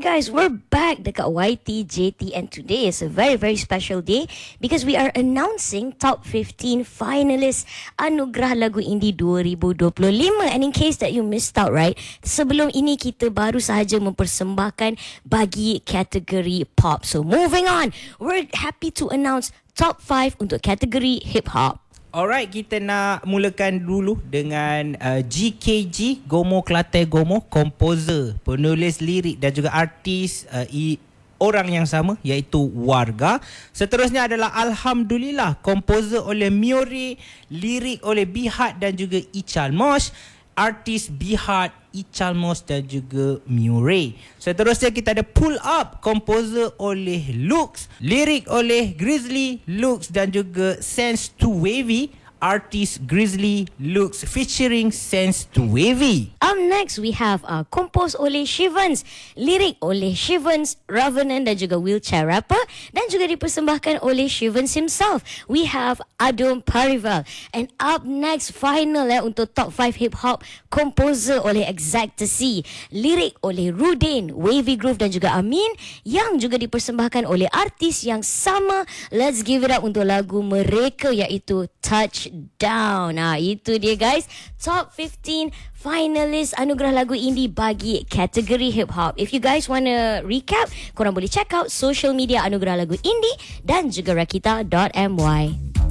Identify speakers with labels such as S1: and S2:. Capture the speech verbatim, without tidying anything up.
S1: guys, we're back dekat Y T J T and today is a very very special day because we are announcing top fifteen finalists Anugerah Lagu Indie dua ribu dua puluh lima. And in case that you missed out, right, sebelum ini kita baru sahaja mempersembahkan bagi kategori pop. So moving on, we're happy to announce top five untuk kategori hip hop.
S2: Alright, kita nak mulakan dulu dengan uh, G K G, Gomo Kelate Gomo, komposer, penulis lirik dan juga artis uh, i, orang yang sama iaitu Warga. Seterusnya adalah Alhamdulillah, komposer oleh Miori, lirik oleh Bihat dan juga Ichal Mosh, artis Bihat, Ichal Mosh dan juga Miore. Seterusnya kita ada Pull Up, komposer oleh Lux, lirik oleh Grizzly, Lux dan juga Sense to Wavy, artis Grizzly, Lux featuring Sense to Wavy.
S1: Up next, we have uh, compose oleh Shivans, lirik oleh Shivans, Ravenan dan juga Wheelchair Rapper, dan juga dipersembahkan oleh Shivans himself. We have Adom Parival. And up next, final eh, untuk top five hip hop, composer oleh Exactasy, lirik oleh Rudin, Wavy Groove dan juga Amin, yang juga dipersembahkan oleh artis yang sama. Let's give it up untuk lagu mereka iaitu Touchdown. Nah, itu dia guys, top fifteen finalist Anugerah Lagu Indie bagi kategori hip hop. If you guys want to recap, korang boleh check out social media Anugerah Lagu Indie dan juga rakita dot my.